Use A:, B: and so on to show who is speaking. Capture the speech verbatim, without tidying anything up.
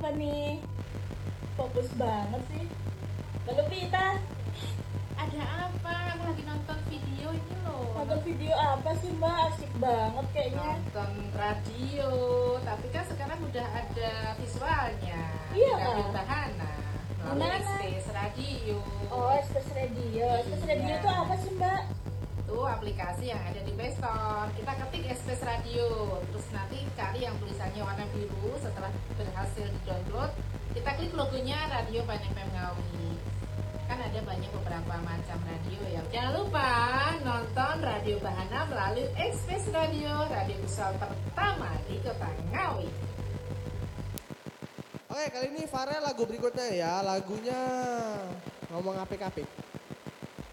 A: apa nih? Fokus banget sih. Lalu Pita,
B: Ada apa? Aku lagi nonton video ini loh.
A: nonton video apa sih Mbak? Asik banget kayaknya.
B: Nonton radio, tapi kan sekarang udah ada visualnya.
A: Iya,
B: Di Radio
A: Kak.
B: Bahana melalui
A: Dimana?
B: Express Radio.
A: Oh, Express Radio. Express Radio
B: Iya.
A: itu apa sih Mbak?
B: Itu aplikasi yang ada di Play Store. Kita ketik Express Radio, terus nanti cari yang tulisannya warna biru. Setelah berhasil di-download, kita klik logonya Radio Banyak F M Ngawi. Kan ada banyak beberapa macam radio ya. Jangan lupa nonton Radio Bahana melalui Express Radio, radio visual pertama di Kota Ngawi.
C: Oke, kali ini Farel lagu berikutnya ya. Lagunya ngomong apik-apik.